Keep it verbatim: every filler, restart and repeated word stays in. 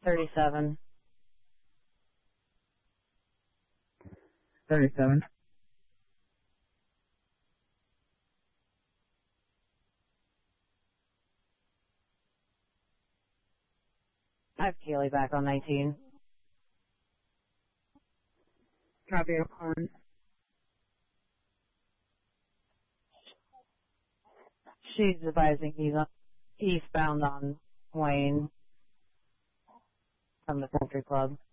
thirty-seven. thirty-seven. I have Kaylee back on nineteen. Copy on. She's advising he's on, eastbound on Wayne from the country club.